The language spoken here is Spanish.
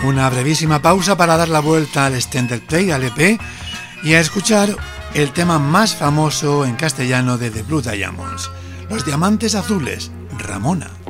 Una brevísima pausa para dar la vuelta al Extended Play, al EP, y a escuchar el tema más famoso en castellano de The Blue Diamonds, Los Diamantes Azules, Ramona.